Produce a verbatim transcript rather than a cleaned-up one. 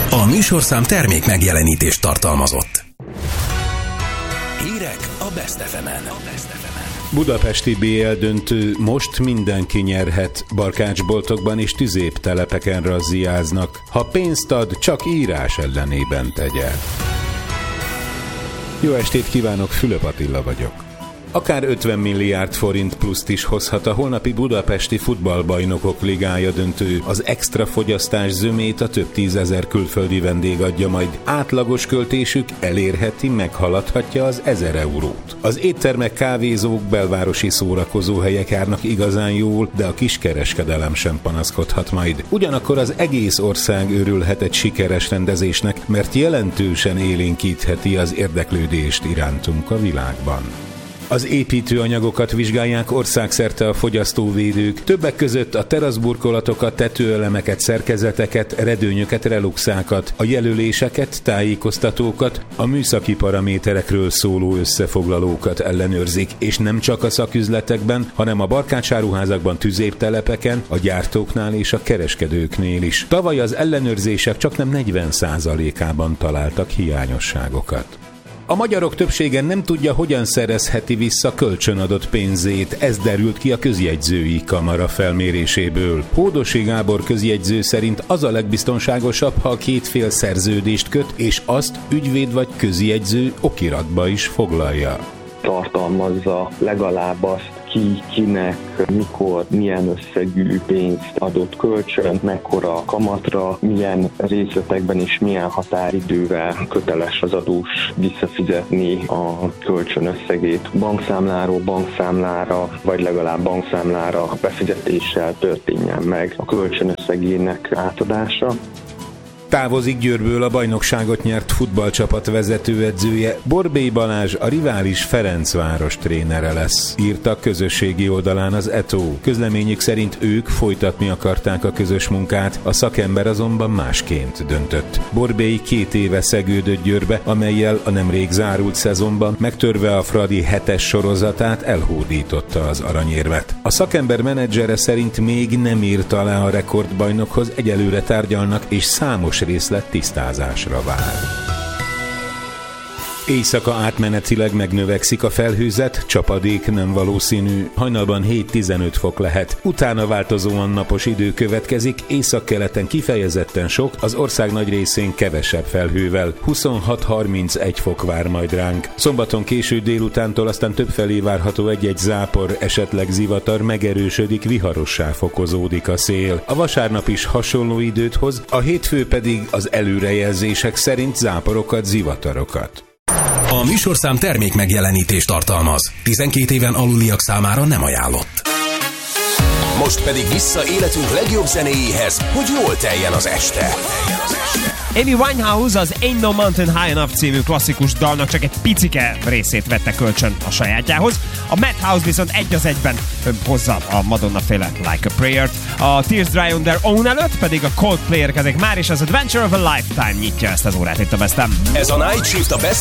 A műsorszám termék megjelenítést tartalmazott. Hírek a Best ef emen. Budapesti bé el döntő most mindenki nyerhet. Barkácsboltokban és tüzéptelepeken razziáznak. Ha pénzt ad, csak írás ellenében tegye. Jó estét kívánok, Fülöp Attila vagyok. Akár ötven milliárd forint pluszt is hozhat a holnapi budapesti futballbajnokok ligája döntő. Az extra fogyasztás zömét a több tízezer külföldi vendég adja majd. Átlagos költésük elérheti, meghaladhatja az ezer eurót. Az éttermek, kávézók, belvárosi szórakozóhelyek járnak igazán jól, de a kiskereskedelem sem panaszkodhat majd. Ugyanakkor az egész ország örülhet egy sikeres rendezésnek, mert jelentősen élénkítheti az érdeklődést irántunk a világban. Az építőanyagokat vizsgálják országszerte a fogyasztóvédők, többek között a teraszburkolatokat, tetőelemeket, szerkezeteket, redőnyöket, reluxákat, a jelöléseket, tájékoztatókat, a műszaki paraméterekről szóló összefoglalókat ellenőrzik, és nem csak a szaküzletekben, hanem a barkácsáruházakban, tüzéptelepeken, a gyártóknál és a kereskedőknél is. Tavaly az ellenőrzések csaknem negyven százalékában találtak hiányosságokat. A magyarok többsége nem tudja, hogyan szerezheti vissza kölcsönadott pénzét, ez derült ki a közjegyzői kamara felméréséből. Hódosi Gábor közjegyző szerint az a legbiztonságosabb, ha a két fél szerződést köt, és azt ügyvéd vagy közjegyző okiratba is foglalja. Tartalmazza legalább azt, ki, kinek, mikor, milyen összegű pénzt adott kölcsön, mekkora kamatra, milyen részletekben és milyen határidővel köteles az adós visszafizetni a kölcsön összegét. Bankszámláról bankszámlára, vagy legalább bankszámlára befizetéssel történjen meg a kölcsön összegének átadása. Távozik Győrből a bajnokságot nyert futballcsapat vezetőedzője. Borbély Balázs a rivális Ferencváros trénere lesz, írta közösségi oldalán az é té o. Közleményük szerint ők folytatni akarták a közös munkát, a szakember azonban másként döntött. Borbély két éve szegődött Győrbe, amellyel a nemrég zárult szezonban megtörve a Fradi hetes sorozatát elhódította az aranyérmet. A szakember menedzsere szerint még nem írt alá a rekordbajnokhoz, egyelőre tárgyalnak és számos részlet tisztázásra vár. Éjszaka átmenetileg megnövekszik a felhőzet, csapadék nem valószínű, hajnalban hét-tizenöt fok lehet. Utána változóan napos idő következik, északkeleten kifejezetten sok, az ország nagy részén kevesebb felhővel, huszonhat-harmincegy fok vár majd ránk. Szombaton késő délutántól aztán többfelé várható egy-egy zápor, esetleg zivatar, megerősödik, viharossá fokozódik a szél. A vasárnap is hasonló időt hoz, a hétfő pedig az előrejelzések szerint záporokat, zivatarokat. A műsorszám termék megjelenítést tartalmaz. tizenkét éven aluliak számára nem ajánlott. Most pedig vissza életünk legjobb zenéjéhez, hogy jól teljen az este. Amy Winehouse az Ain't No Mountain High Enough című klasszikus dalnak csak egy picike részét vette kölcsön a sajátjához. A Madhouse viszont egy az egyben hozza a Madonna-féle Like a Prayer-t. A Tears Dry on Their Own előtt pedig a Coldplay érkezik már, és az Adventure of a Lifetime nyitja ezt az órát itt a Bestem. Ez a Night Shift a Best